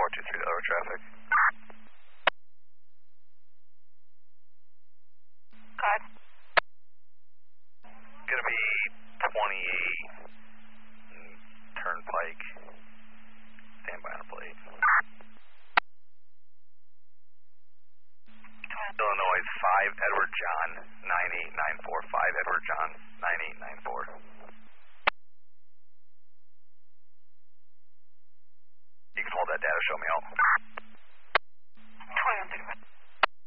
423 Delaware traffic. God. Gonna be 28 Turnpike. Stand by on a plate. Illinois 5 Edward John 9894. 5 Edward John 9894. You can hold that data, show me out.